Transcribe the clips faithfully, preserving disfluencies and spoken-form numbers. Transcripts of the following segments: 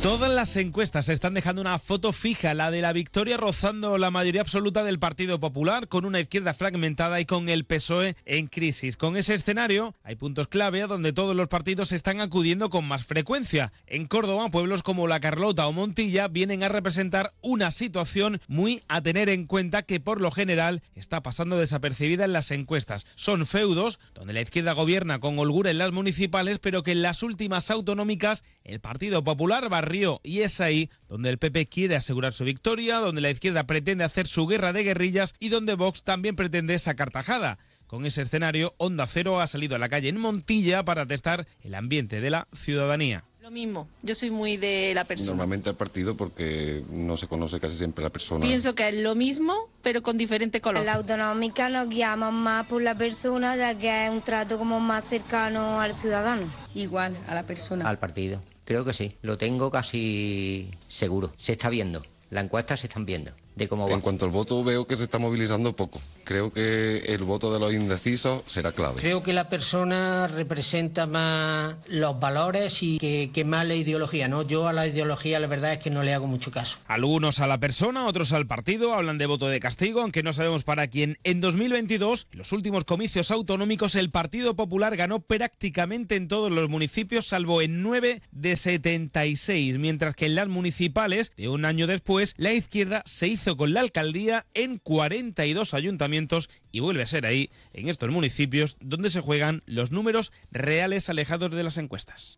Todas las encuestas están dejando una foto fija, la de la victoria rozando la mayoría absoluta del Partido Popular, con una izquierda fragmentada y con el P S O E en crisis. Con ese escenario hay puntos clave a donde todos los partidos están acudiendo con más frecuencia. En Córdoba, pueblos como La Carlota o Montilla vienen a representar una situación muy a tener en cuenta que por lo general está pasando desapercibida en las encuestas. Son feudos donde la izquierda gobierna con holgura en las municipales, pero que en las últimas autonómicas el Partido Popular barrió, y es ahí donde el P P quiere asegurar su victoria, donde la izquierda pretende hacer su guerra de guerrillas y donde Vox también pretende sacar tajada. Con ese escenario, Onda Cero ha salido a la calle en Montilla para testar el ambiente de la ciudadanía. Lo mismo, yo soy muy de la persona. Normalmente al partido porque no se conoce casi siempre la persona. Pienso que es lo mismo, pero con diferente color. En la autonómica nos guiamos más por la persona, ya que es un trato como más cercano al ciudadano. Igual, a la persona. Al partido, creo que sí, lo tengo casi seguro. Se está viendo, las encuestas se están viendo de cómo va. En cuanto al voto, veo que se está movilizando poco. Creo que el voto de los indecisos será clave. Creo que la persona representa más los valores y que, que más la ideología, ¿no? Yo a la ideología la verdad es que no le hago mucho caso. Algunos a la persona, otros al partido, hablan de voto de castigo, aunque no sabemos para quién. En dos mil veintidós, en los últimos comicios autonómicos, el Partido Popular ganó prácticamente en todos los municipios, salvo en nueve de setenta y seis, mientras que en las municipales, de un año después, la izquierda se hizo con la alcaldía en cuarenta y dos ayuntamientos y vuelve a ser ahí, en estos municipios, donde se juegan los números reales alejados de las encuestas.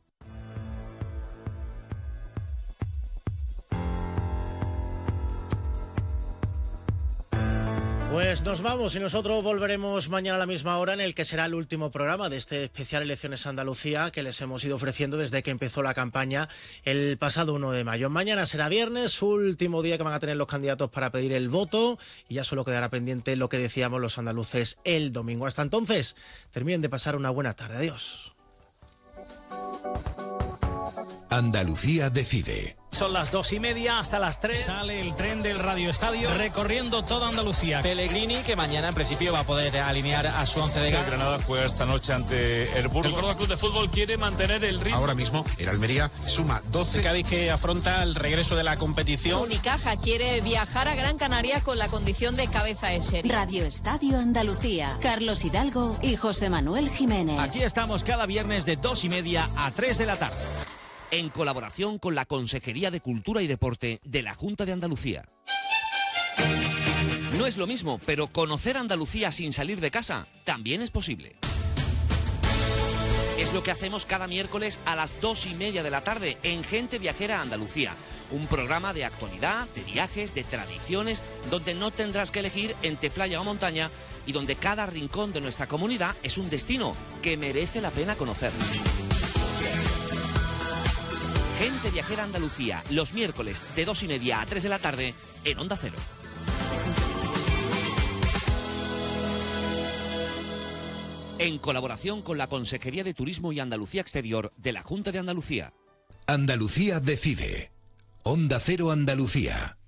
Pues nos vamos y nosotros volveremos mañana a la misma hora, en el que será el último programa de este especial Elecciones Andalucía que les hemos ido ofreciendo desde que empezó la campaña el pasado uno de mayo. Mañana será viernes, último día que van a tener los candidatos para pedir el voto, y ya solo quedará pendiente lo que decíamos los andaluces el domingo. Hasta entonces, terminen de pasar una buena tarde. Adiós. Andalucía decide. Son las dos y media, hasta las tres sale el tren del Radio Estadio recorriendo toda Andalucía. Pellegrini, que mañana en principio va a poder alinear a su once de gala. El Granada fue esta noche ante el Burgos. El Córdoba Club de Fútbol quiere mantener el ritmo. Ahora mismo el Almería suma doce. El Cádiz, que afronta el regreso de la competición. Unicaja quiere viajar a Gran Canaria con la condición de cabeza de serie. Radio Estadio Andalucía. Carlos Hidalgo y José Manuel Jiménez. Aquí estamos cada viernes de dos y media a tres de la tarde. En colaboración con la Consejería de Cultura y Deporte de la Junta de Andalucía. No es lo mismo, pero conocer Andalucía sin salir de casa también es posible. Es lo que hacemos cada miércoles a las dos y media de la tarde en Gente Viajera Andalucía. Un programa de actualidad, de viajes, de tradiciones, donde no tendrás que elegir entre playa o montaña y donde cada rincón de nuestra comunidad es un destino que merece la pena conocer. Gente Viajera Andalucía, los miércoles de dos y media a tres de la tarde en Onda Cero. En colaboración con la Consejería de Turismo y Andalucía Exterior de la Junta de Andalucía. Andalucía decide. Onda Cero Andalucía.